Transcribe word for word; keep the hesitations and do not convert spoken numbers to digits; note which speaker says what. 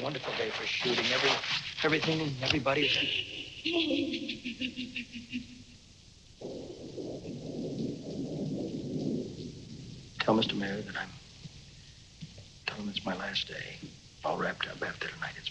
Speaker 1: wonderful day for shooting. Every, everything and everybody is... Tell Mister Mayor that I'm... Tell him it's my last day. All wrapped up after tonight.